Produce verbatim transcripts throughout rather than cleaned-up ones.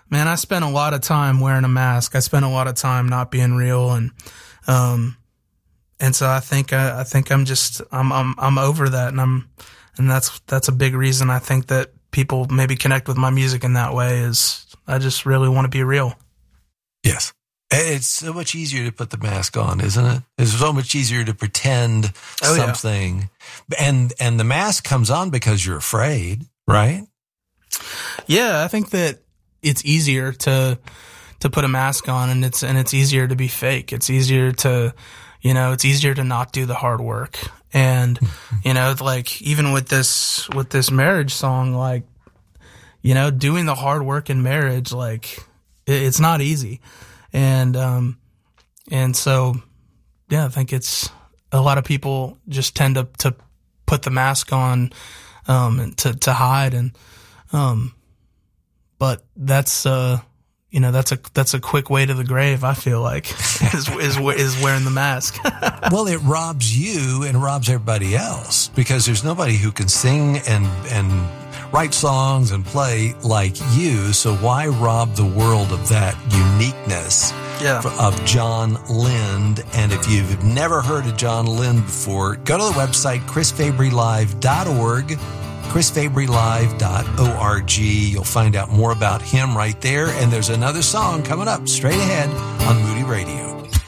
Man, I spent a lot of time wearing a mask. I spent a lot of time not being real, and um, and so I think I, I think I'm just I'm I'm I'm over that, and I'm and that's that's a big reason I think that people maybe connect with my music in that way. Is I just really want to be real. Yes, it's so much easier to put the mask on, isn't it? It's so much easier to pretend oh, something, yeah. and and the mask comes on because you're afraid, right? Yeah, I think that it's easier to to put a mask on, and it's and it's easier to be fake. It's easier to, you know, it's easier to not do the hard work. And you know, like even with this with this marriage song, like, you know, doing the hard work in marriage, like it, it's not easy. And um and so yeah, I think it's a lot of people just tend to to put the mask on um and to to hide, and um but that's, uh, you know, that's a, that's a quick way to the grave, I feel like, is, is, is wearing the mask. Well, it robs you and robs everybody else, because there's nobody who can sing and, and write songs and play like you. So why rob the world of that uniqueness yeah. of John Lind? And if you've never heard of John Lind before, go to the website, chris fabry live dot org. chris fabry live dot org. You'll find out more about him right there. And there's another song coming up straight ahead on Moody Radio.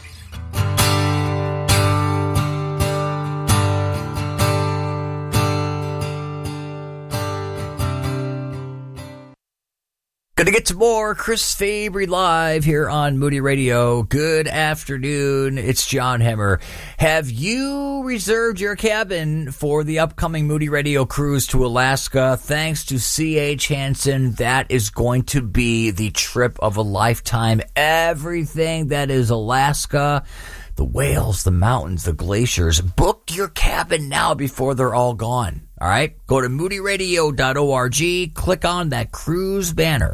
Gonna get to more Chris Fabry Live here on Moody Radio. Good afternoon. It's John Hemmer. Have you reserved your cabin for the upcoming Moody Radio cruise to Alaska? Thanks to C H Hansen, that is going to be the trip of a lifetime. Everything that is Alaska, the whales, the mountains, the glaciers. Book your cabin now before they're all gone. All right? Go to moody radio dot org. Click on that cruise banner.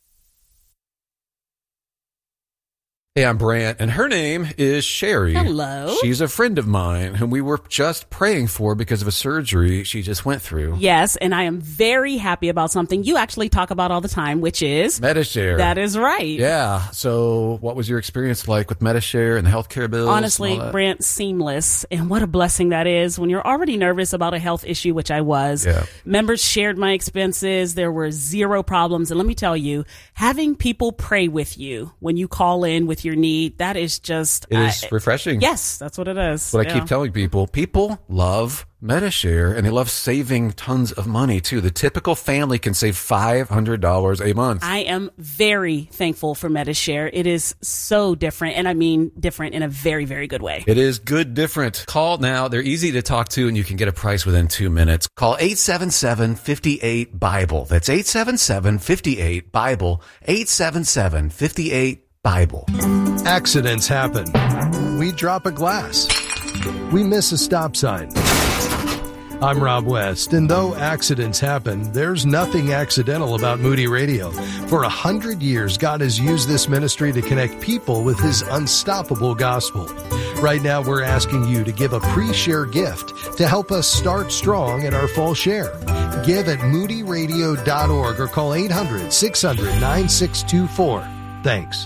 Hey, I'm Brant, and her name is Sherry. Hello. She's a friend of mine whom we were just praying for because of a surgery she just went through. Yes, and I am very happy about something you actually talk about all the time, which is Medi-Share. That is right. Yeah. So what was your experience like with Medi-Share and the healthcare bills? Honestly, Brant, seamless. And what a blessing that is when you're already nervous about a health issue, which I was. Yeah. Members shared my expenses. There were zero problems. And let me tell you, having people pray with you when you call in with your need, that is just it is I, refreshing. Yes, that's what it is. What yeah. I keep telling people, people love Medi-Share, and they love saving tons of money too. The typical family can save five hundred dollars a month. I am very thankful for Medi-Share. It is so different, and I mean different in a very, very good way. It is good different. Call now. They're easy to talk to, and you can get a price within two minutes. Call eight seven seven, five eight, Bible. That's eight seven seven, five eight, Bible. eight seven seven, five eight, Bible. Accidents happen. We drop a glass. We miss a stop sign. I'm Rob West, and though accidents happen, there's nothing accidental about Moody Radio. For a hundred years, God has used this ministry to connect people with His unstoppable gospel. Right now, we're asking you to give a pre-share gift to help us start strong in our fall share. Give at moody radio dot org or call eight hundred, six hundred, nine six two four. Thanks.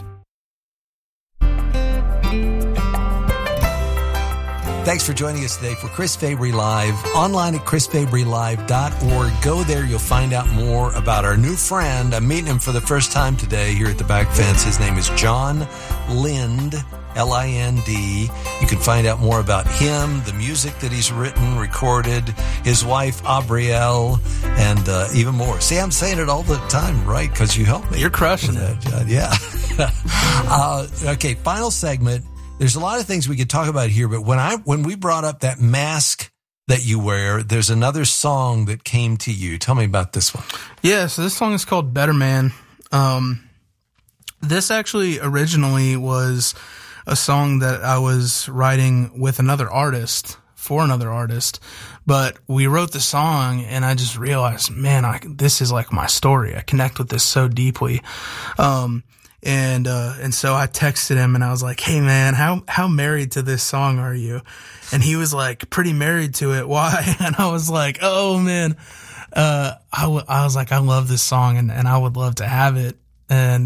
Thanks for joining us today for Chris Fabry Live, online at chris fabry live dot org. Go there. You'll find out more about our new friend. I'm meeting him for the first time today here at the back fence. His name is John Lind, L I N D. You can find out more about him, the music that he's written, recorded, his wife, Aubrielle, and uh, even more. See, I'm saying it all the time, right? Because you helped me. You're crushing it. John. Yeah. uh, okay, final segment. There's a lot of things we could talk about here, but when I when we brought up that mask that you wear, there's another song that came to you. Tell me about this one. Yeah, so this song is called Better Man. Um, this actually originally was a song that I was writing with another artist, for another artist, but we wrote the song and I just realized, man, I, this is like my story. I connect with this so deeply. Um, And, uh, and so I texted him and I was like, hey man, how, how married to this song are you? And he was like, pretty married to it. Why? And I was like, oh man, uh, I, w- I was like, I love this song and, and I would love to have it. And